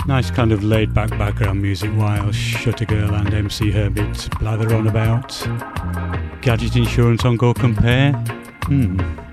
Nice kind of laid-back background music while Shutter Girl and MC Herbert blather on about gadget insurance on Go Compare.